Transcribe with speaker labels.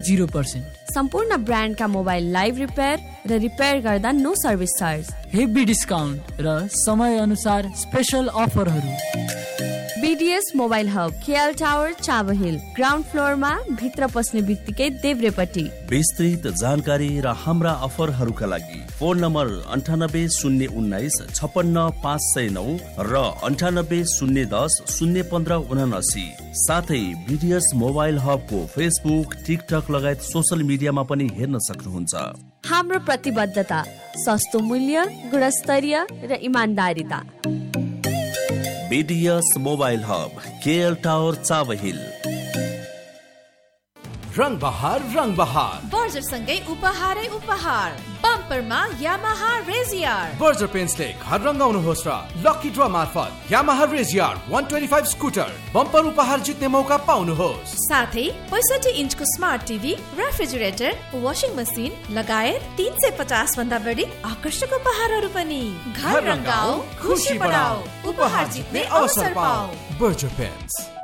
Speaker 1: 0%।
Speaker 2: सम्पूर्ण ब्रान्डका mobile live repair र repair गर्दा no service charge.
Speaker 1: Heavy discount र समय अनुसार स्पेशल अफरहरू।
Speaker 2: BDS mobile hub KL tower Chabahil ground फ्लोरमा भित्र पस्ने बित्तिकै देब्रेपट्टि।
Speaker 3: विस्तृत जानकारी र हाम्रा अफरहरूका लागि फोन नम्बर 980119 56509 र 980110 01579। साथै BDS मोबाइल हबको फेसबुक, टिकटक लगायत सोशल मिडियामा पनि हेर्न सक्नुहुन्छ।
Speaker 2: हाम्रो प्रतिबद्धता सस्तो मूल्य, गुणस्तरीय र इमानदारिता।
Speaker 3: BDS mobile hub KL tower Chabahil.
Speaker 4: रंग बहार
Speaker 5: बर्जर सँगै उपहारै उपहार। बम्परमा यामाहा रेजियर।
Speaker 4: बर्जर पेन्ट्सले घर रंगाउनुहोस् र लकी ड्र मार्फत यामाहा रेजियर 125 स्कुटर बम्पर उपहार जित्ने मौका पाउनुहोस्।
Speaker 5: साथै 65 इन्चको smart TV, refrigerator, washing machine लगायत 350 भन्दा बढी आकर्षक उपहारहरू पनि। घर रंगाऊ, खुशी बढाऊ, उपहार जित्ने अवसर पाऊ।
Speaker 4: Berger paints.